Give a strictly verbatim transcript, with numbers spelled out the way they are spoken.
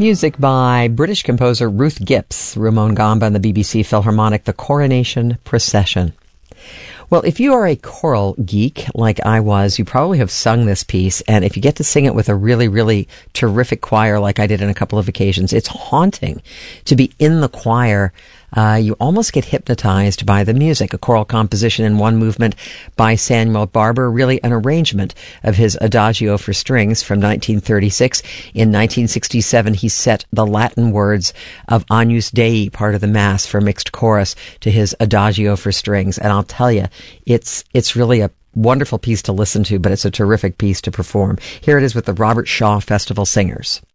Music by British composer Ruth Gipps, Ramon Gamba and the B B C Philharmonic, The Coronation Procession. Well, if you are a choral geek like I was, you probably have sung this piece, and if you get to sing it with a really, really terrific choir like I did on a couple of occasions, it's haunting to be in the choir. Uh, you almost get hypnotized by the music. A choral composition in one movement by Samuel Barber, really an arrangement of his Adagio for strings from nineteen thirty-six. In nineteen sixty-seven, he set the Latin words of Agnus Dei, part of the Mass, for mixed chorus to his Adagio for strings. And I'll tell you, it's it's really a wonderful piece to listen to, but it's a terrific piece to perform. Here it is with the Robert Shaw Festival Singers.